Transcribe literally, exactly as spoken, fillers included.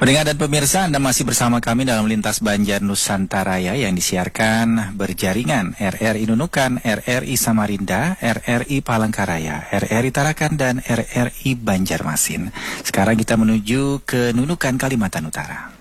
Pendengar dan pemirsa, Anda masih bersama kami dalam Lintas Banjar Nusantara yang disiarkan berjaringan R R I Nunukan, R R I Samarinda, R R I Palangkaraya, R R I Tarakan, dan R R I Banjarmasin. Sekarang kita menuju ke Nunukan, Kalimantan Utara.